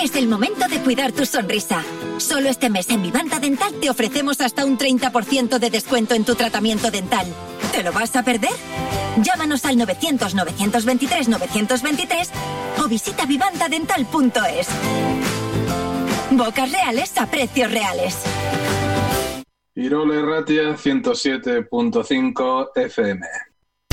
Es el momento de cuidar tu sonrisa. Solo este mes en Vivanta Dental te ofrecemos hasta un 30% de descuento en tu tratamiento dental. ¿Te lo vas a perder? Llámanos al 900-923-923 o visita vivantadental.es. Bocas reales a precios reales. Irole Ratia 107.5 FM.